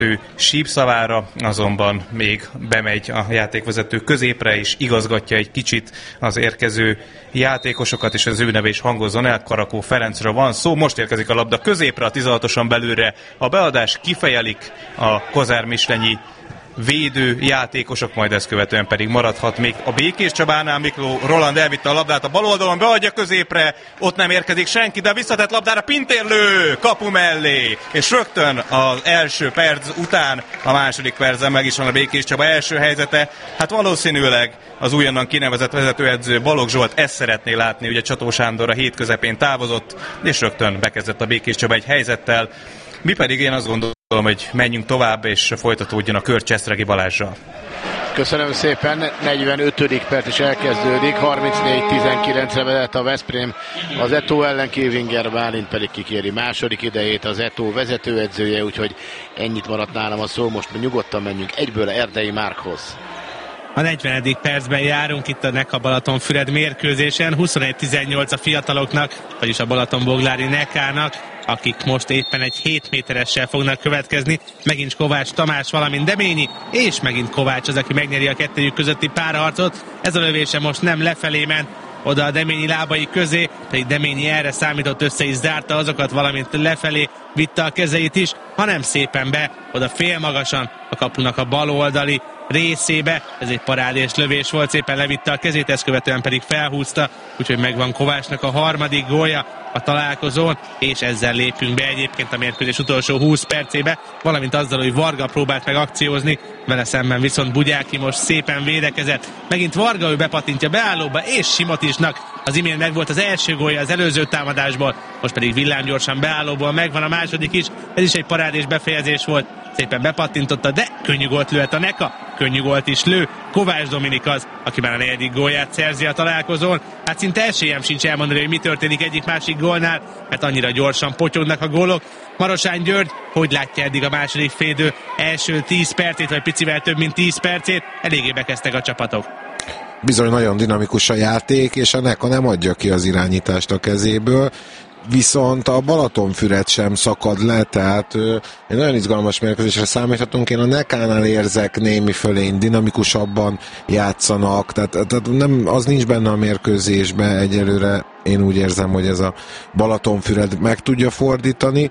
sípszavára, azonban még bemegy a játékvezető középre, és igazgatja egy kicsit az érkező játékosokat, és az ő neve is hangozzon el. Karakó Ferencről van szó, most érkezik a labda középre, a 16-oson belülre a beadás, kifejelik a Kozár-Mislenyi védő játékosok, majd ezt követően pedig maradhat még a Békés Csabánál. Mikló Roland elvitte a labdát a bal oldalon, beadja középre, ott nem érkezik senki, de visszatett labdára Pintér lő kapu mellé, és rögtön az első perc után a második percben meg is van a Békés Csaba első helyzete. Hát valószínűleg az újonnan kinevezett vezetőedző Balogh Zsolt ezt szeretné látni, ugye Csató Sándor a hét közepén távozott, és rögtön bekezdett a Békés Csaba egy helyzettel. Mi pedig én azt gondolom, hogy menjünk tovább, és folytatódjon a kör Cseszregi Balázsral. Köszönöm szépen, 45. perc is elkezdődik, 34-19-re vezet a Veszprém az Eto ellen, Kévinger Bálint pedig kikéri második idejét az Eto vezetőedzője, úgyhogy ennyit maradt nálam a szó, most nyugodtan menjünk egyből Erdei Márkhoz. A 40. percben járunk itt a Neka Balatonfüred mérkőzésen, 21-18 a fiataloknak, vagyis a Balatonboglári Nekának, akik most éppen egy 7 méteressel fognak következni. Megint Kovács Tamás, valamint Deményi, és megint Kovács az, aki megnyeri a kettőjük közötti párharcot. Ez a lövése most nem lefelé ment, oda a Deményi lábai közé, pedig Deményi erre számított, össze is zárta azokat, valamint lefelé vitte a kezeit is, hanem szépen be, oda félmagasan a kapunak a bal oldali részébe. Ez egy parádés lövés volt, szépen levitte a kezét, ezt követően pedig felhúzta, úgyhogy megvan Kovácsnak a harmadik gólja a találkozón, és ezzel lépünk be egyébként a mérkőzés utolsó 20 percébe, valamint azzal, hogy Varga próbált meg akciózni, vele szemben viszont Bugyáki most szépen védekezett. Megint Varga, ő bepatintja beállóba, és Simotisnak az imént meg volt az első gólja az előző támadásból, most pedig villámgyorsan beállóból megvan a második is, ez is egy parádés befejezés volt, szépen bepattintotta, de könnyű gólt lőtt a Neka, könnyű gólt is lő. Kovács Dominik az, aki már a 4. gólját szerzi a találkozón. Hát szinte esélyem sincs elmondani, hogy mi történik egyik-másik gólnál, mert annyira gyorsan potyognak a gólok. Marosán György, hogy látja eddig a második félidő első 10 percét, vagy picivel több mint 10 percét, eléggé bekezdtek a csapatok. Bizony nagyon dinamikus a játék, és a Neka nem adja ki az irányítást a kezéből. Viszont a Balatonfüred sem szakad le, tehát egy nagyon izgalmas mérkőzésre számíthatunk. Én a Nekánál érzek némi fölény, dinamikusabban játszanak, tehát nem, az nincs benne a mérkőzésben egyelőre. Én úgy érzem, hogy ez a Balatonfüred meg tudja fordítani,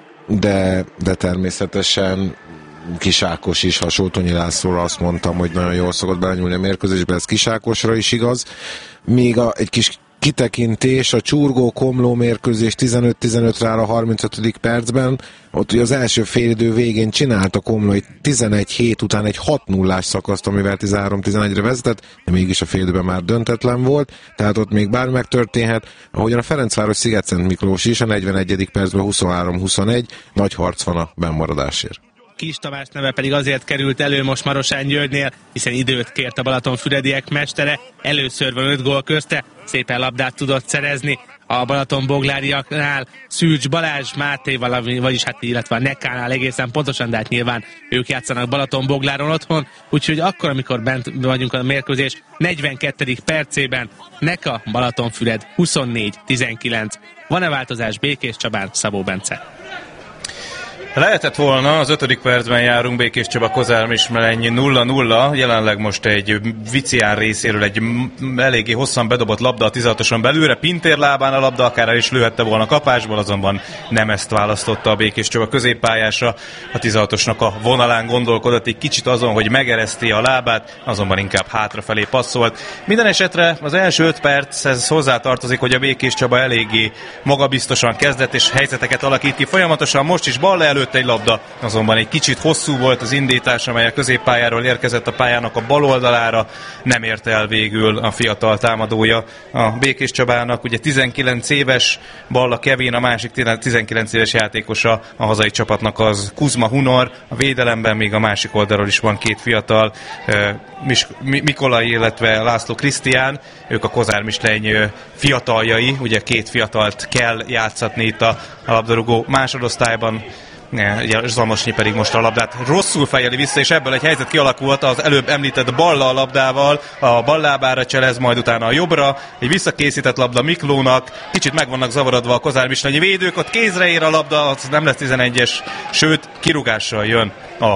de természetesen Kis Ákos is, ha Sótonyi Lászlóra azt mondtam, hogy nagyon jól szokott belenyúlni a mérkőzésbe, ez Kis Ákosra is igaz. Még egy kis kitekintés, a Csurgó-Komló mérkőzés 15-15-re áll a 35. percben, ott ugye az első félidő végén csinált a Komló egy 11-7 után egy 6-0-ás szakaszt, amivel 13-11-re vezetett, de mégis a félidőben már döntetlen volt, tehát ott még bármi megtörténhet. Ahogyan a Ferencváros Szigetszent Miklós is a 41. percben 23-21, nagy harc van a bennmaradásért. Kis Tamás neve pedig azért került elő most Marosán Györgynél, hiszen időt kért a Balatonfürediek mestere, először van 5 gól közte, szépen labdát tudott szerezni a Balatonbogláriaknál, Szűcs Balázs, Máté, vagyis hát illetve a Nekánál egészen pontosan, de hát nyilván ők játszanak Balatonbogláron otthon, úgyhogy akkor, amikor bent vagyunk a mérkőzés 42. percében, Neka, Balatonfüred 24-19. Van-e változás Békés Csabán? Szabó Bence. Lehetett volna, az 5. percben járunk, Békés Csaba Kozár-Mislenyi 0-0, jelenleg most egy Vicián részéről egy eléggé hosszan bedobott labda a 16-oson belülre, Pintér lábán a labda, akár el is lőhette volna kapásból, azonban nem ezt választotta a Békés Csaba középpályása, a 16-osnak a vonalán gondolkodott egy kicsit azon, hogy megereszti a lábát, azonban inkább hátrafelé passzolt. Minden esetre az első 5 perchez hozzátartozik, hogy a Békés Csaba eléggé magabiztosan kezdett, és helyzeteket alakít ki folyamatosan, most is bal előtt egy labda, azonban egy kicsit hosszú volt az indítás, amely a középpályáról érkezett a pályának a bal oldalára, nem érte el végül a fiatal támadója a Békés Csabának. Ugye 19 éves Balla Kevin, a másik 19 éves játékosa a hazai csapatnak az Kuzma Hunor, a védelemben még a másik oldalról is van 2 fiatal, Mikolai, illetve László Krisztián, ők a Kozár-Misleny fiataljai, ugye 2 fiatalt kell játszatni itt a labdarúgó másodosztályban. Zamasnyi pedig most a labdát rosszul fejeli vissza, és ebből egy helyzet kialakult az előbb említett balla a labdával, a bal lábára cselez, majd utána a jobbra, egy visszakészített labda Miklónak, kicsit meg vannak zavarodva a kozármisnagyi védők, ott kézre ér a labda, az nem lesz 11-es, sőt kirúgással jön a